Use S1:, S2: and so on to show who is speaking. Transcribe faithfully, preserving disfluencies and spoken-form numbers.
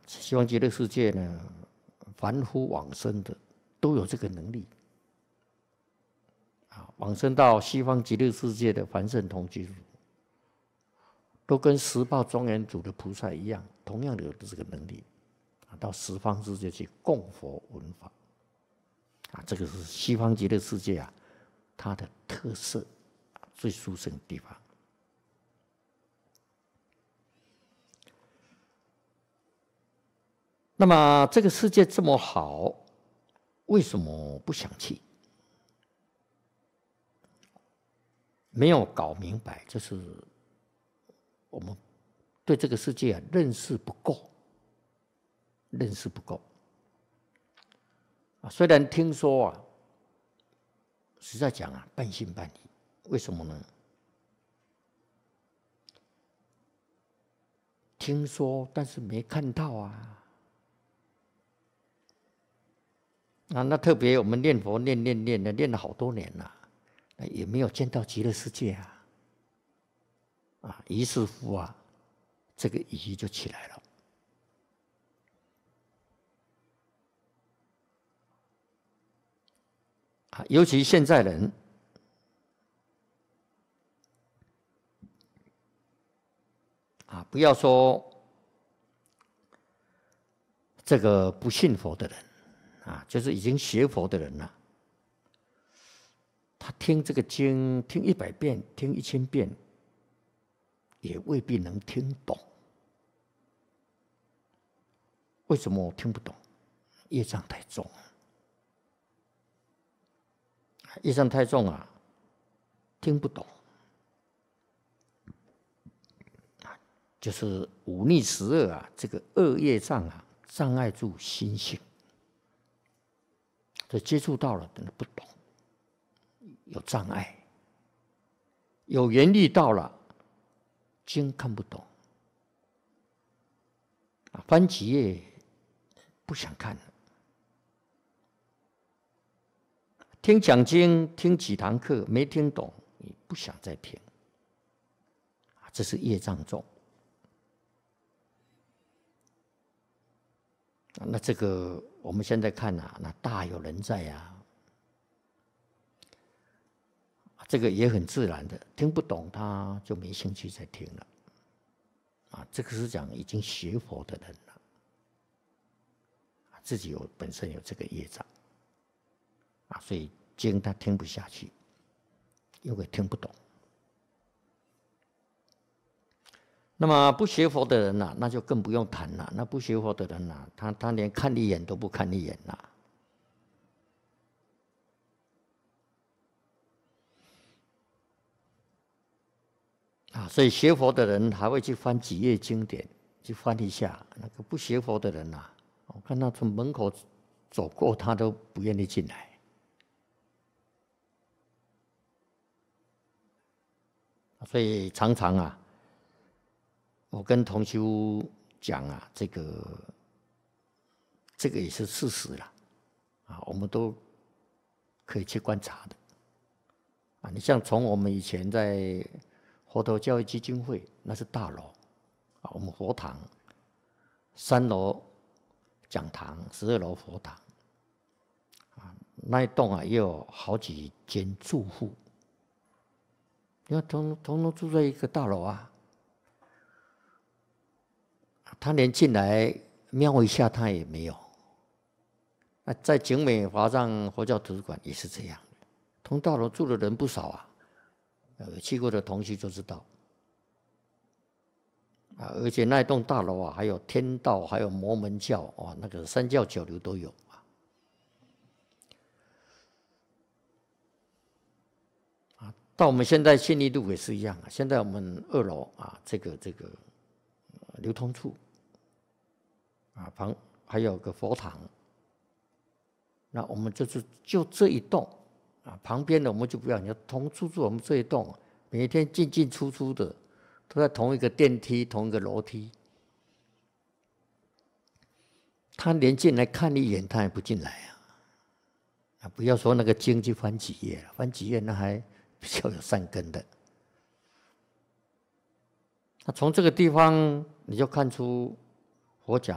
S1: 西方极乐世界呢，凡夫往生的都有这个能力。啊，往生到西方极乐世界的凡圣同居，都跟十报庄严主的菩萨一样，同样的有这个能力，啊，到十方世界去供佛闻法。啊，这个是西方极乐世界啊，它的特色，最殊胜的地方。那么这个世界这么好，为什么不想去？没有搞明白，就是我们对这个世界啊认识不够，认识不够。啊，虽然听说啊，实在讲啊，半信半疑。为什么呢？听说，但是没看到啊。啊，那特别我们念佛念念念的，念了好多年了，也没有见到极乐世界啊。啊，于是乎啊，这个疑就起来了。啊，尤其现在人，啊，不要说这个不信佛的人。啊，就是已经学佛的人了，他听这个经听一百遍，听一千遍，也未必能听懂。为什么我听不懂？业障太重，业障太重啊，听不懂。就是忤逆十恶啊，这个恶业障啊，障碍住心性。所以接触到了，真的不懂，有障碍；有缘力到了，经看不懂，啊，翻几页不想看了，听讲经听几堂课没听懂，你不想再听，啊，这是业障重。那这个我们现在看啊，那大有人在呀、啊，这个也很自然的，听不懂他就没兴趣再听了，啊，这个是讲已经学佛的人了，自己有本身有这个业障，啊，所以经他听不下去，因为听不懂。那么不学佛的人呐、啊，那就更不用谈了。那不学佛的人呐、啊，他他连看一眼都不看一眼呐、啊。啊，所以学佛的人还会去翻几页经典，去翻一下。那个不学佛的人呐、啊，我看他从门口走过，他都不愿意进来。所以常常啊。我跟同修讲啊，这个这个也是事实了，啊，我们都可以去观察的，啊，你像从我们以前在佛陀教育基金会，那是大楼，啊，我们佛堂，三楼讲堂，十二楼佛堂，啊，那一栋啊也有好几间住户，你看通通通住在一个大楼啊。他连进来瞄一下他也没有。那在景美华藏佛教图书馆也是这样，同大楼住的人不少啊，呃，去过的同学就知道。啊，而且那栋大楼啊，还有天道，还有摩门教，哇，那个三教九流都有啊。啊，到我们现在信义路也是一样啊。现在我们二楼啊，这个这个流通处。啊，旁还有个佛堂，那我们就是就这一栋啊，旁边的我们就不要，你要同住住我们这一栋，每天进进出出的都在同一个电梯、同一个楼梯，他连进来看一眼他也不进来啊！啊，不要说那个经去翻几页了，翻几页那还比较有善根的。那从这个地方你就看出佛讲。